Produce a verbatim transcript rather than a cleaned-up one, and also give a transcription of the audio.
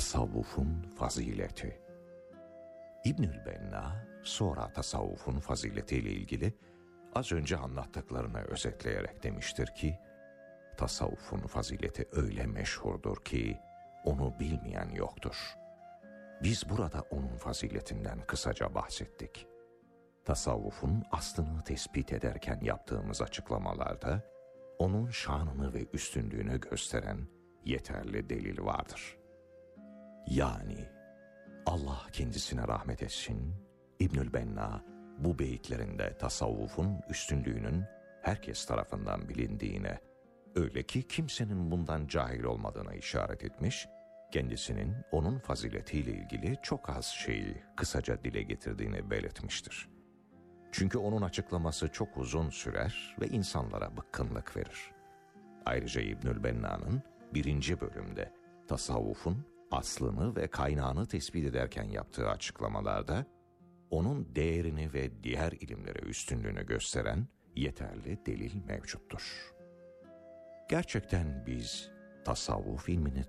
Tasavvufun fazileti. İbnül Benna sonra tasavvufun faziletiyle ilgili az önce anlattıklarını özetleyerek demiştir ki, tasavvufun fazileti öyle meşhurdur ki onu bilmeyen yoktur. Biz burada onun faziletinden kısaca bahsettik. Tasavvufun aslını tespit ederken yaptığımız açıklamalarda onun şanını ve üstünlüğünü gösteren yeterli delil vardır. Yani Allah kendisine rahmet etsin, İbnül Benna bu beyitlerinde tasavvufun üstünlüğünün herkes tarafından bilindiğine, öyle ki kimsenin bundan cahil olmadığına işaret etmiş, kendisinin onun faziletiyle ilgili çok az şeyi kısaca dile getirdiğini belirtmiştir. Çünkü onun açıklaması çok uzun sürer ve insanlara bıkkınlık verir. Ayrıca İbnül Benna'nın birinci bölümde tasavvufun aslını ve kaynağını tespit ederken yaptığı açıklamalarda onun değerini ve diğer ilimlere üstünlüğünü gösteren yeterli delil mevcuttur. Gerçekten biz tasavvuf ilmini